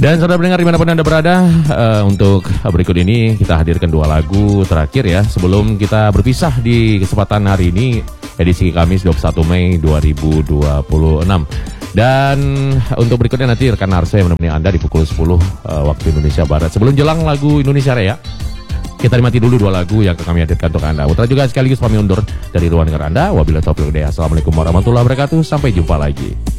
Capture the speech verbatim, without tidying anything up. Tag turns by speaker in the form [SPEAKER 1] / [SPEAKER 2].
[SPEAKER 1] Dan saudara pendengar dimanapun Anda berada, uh, untuk berikut ini kita hadirkan dua lagu terakhir ya, sebelum kita berpisah di kesempatan hari ini, edisi Kamis dua puluh satu Mei dua ribu dua puluh enam. Dan untuk berikutnya nanti rekan Arso yang menemani Anda di pukul sepuluh uh, waktu Indonesia Barat. Sebelum jelang lagu Indonesia Raya, kita nikmati dulu dua lagu yang kami hadirkan untuk Anda. Putra juga sekaligus pamit undur dari ruang dengar Anda. Wabillahi taufiq wal hidayah. Assalamualaikum warahmatullahi wabarakatuh. Sampai jumpa lagi.